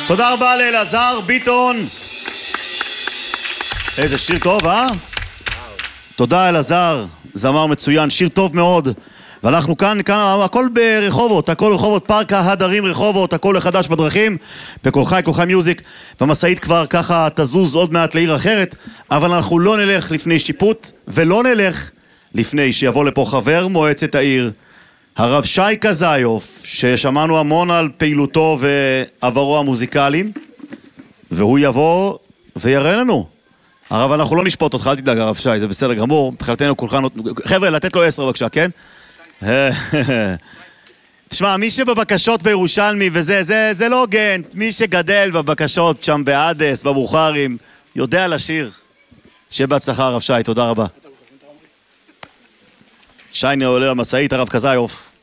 תודה רבה לאלעזר ביטון. איזה שיר טוב, אה? תודה אלעזר, זמר מצוין, שיר טוב מאוד. ואנחנו כאן, הכל ברחובות, הכל רחובות, פארק ההדרים רחובות, הכל לחדש בדרכים, בכל חי מיוזיק, והמסעית כבר ככה תזוז עוד מעט לעיר אחרת, אבל אנחנו לא נלך לפני שיפוט, ולא נלך לפני שיבוא לפה חבר מועצת העיר, הרב שי קזיוף, ששמענו המון על פעילותו ועברו המוזיקליים, והוא יבוא ויראה לנו. הרב, אנחנו לא נשפוט אותך, אל תדאג הרב שי, זה בסדר גמור, מבחינתנו כולכם, חבר'ה, לתת לו 10 בבקשה, כן? תשמע, מי שבבקשות בירושלמי וזה, זה לא הוגן. מי שגדל בבקשות שם באדס, בבוכרים, יודע לשיר. שיהיה בהצלחה הרב שי, תודה רבה. שי עולה למסעית, הרב קזיוף.